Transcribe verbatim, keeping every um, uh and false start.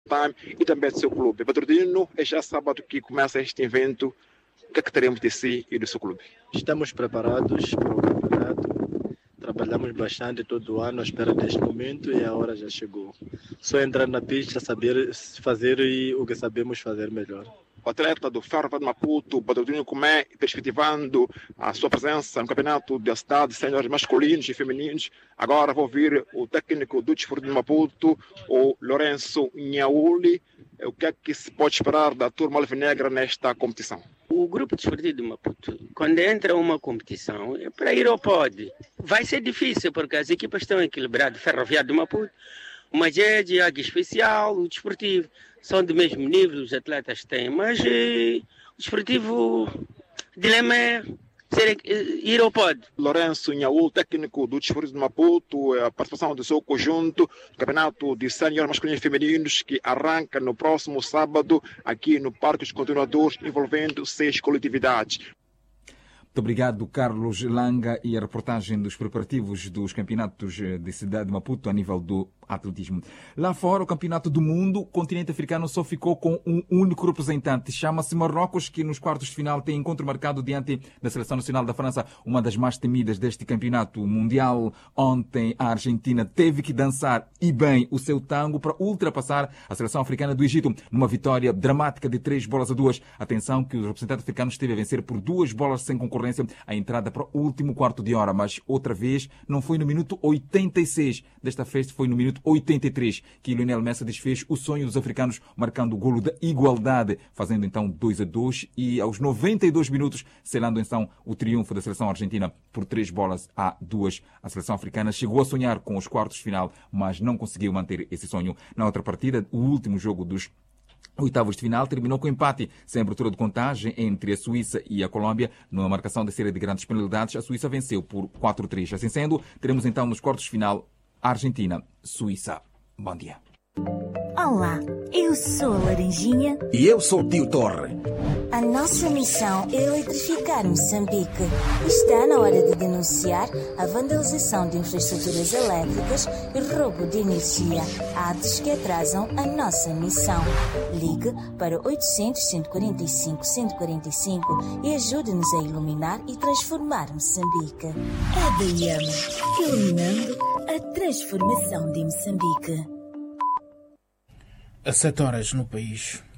Time e também do seu clube. Badrudino, é já sábado que começa este evento. O que é que teremos de si e do seu clube? Estamos preparados para o campeonato. Trabalhamos bastante todo o ano à espera deste momento e a hora já chegou. Só entrar na pista, saber fazer o que sabemos fazer melhor. O atleta do Ferro de Maputo, Badrudino Comé, perspectivando a sua presença no campeonato da cidade, senhores masculinos e femininos. Agora vou ouvir o técnico do Desportivo de Maputo, o Lourenço Nhauli. O que é que se pode esperar da turma alvinegra nesta competição? O grupo desportivo de Maputo, quando entra uma competição, é para ir ao pódio. Vai ser difícil, porque as equipas estão equilibradas. Ferroviário de Maputo, o Majed, a Águia Especial, o Desportivo, são do mesmo nível, os atletas têm. Mas eh, o Desportivo, o dilema é ser, eh, ir ao pódio. Lourenço Nhaul, técnico do Desportivo de Maputo, a participação do seu conjunto no campeonato de sénior masculinos e femininos que arranca no próximo sábado aqui no Parque dos Continuadores, envolvendo seis coletividades. Muito obrigado, Carlos Langa, e a reportagem dos preparativos dos campeonatos de cidade de Maputo a nível do atletismo. Lá fora, o Campeonato do Mundo, o continente africano só ficou com um único representante. Chama-se Marrocos, que nos quartos de final tem encontro marcado diante da Seleção Nacional da França, uma das mais temidas deste campeonato mundial. Ontem, a Argentina teve que dançar, e bem, o seu tango para ultrapassar a Seleção Africana do Egito, numa vitória dramática de três bolas a duas. Atenção que o representante africano esteve a vencer por duas bolas sem concorrência a entrada para o último quarto de hora, mas outra vez não foi no minuto oitenta e seis. Desta vez foi no minuto oitenta e três que Lionel Messi desfez o sonho dos africanos, marcando o golo da igualdade, fazendo então dois a dois e aos noventa e dois minutos, selando então o triunfo da seleção argentina por três bolas a duas. A seleção africana chegou a sonhar com os quartos de final, mas não conseguiu manter esse sonho. Na outra partida, o último jogo dos oitavos de final terminou com empate, sem abertura de contagem entre a Suíça e a Colômbia. Numa marcação da série de grandes penalidades, a Suíça venceu por quatro a três. Assim sendo, teremos então nos quartos de final Argentina-Suíça. Bom dia. Olá, eu sou a Laranjinha. E eu sou o Tio Torre. A nossa missão é eletrificar Moçambique. Está na hora de denunciar a vandalização de infraestruturas elétricas e roubo de energia, atos que atrasam a nossa missão. Ligue para oitocentos, cento e quarenta e cinco, cento e quarenta e cinco e ajude-nos a iluminar e transformar Moçambique. É D M, iluminando a transformação de Moçambique. A sete horas no país.